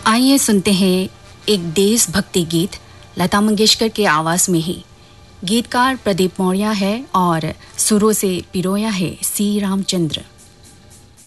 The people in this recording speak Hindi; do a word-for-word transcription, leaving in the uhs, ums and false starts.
आइए सुनते हैं एक देशभक्ति गीत लता मंगेशकर के आवाज में ही। गीतकार प्रदीप मौर्य है और सुरों से पिरोया है सी रामचंद्र।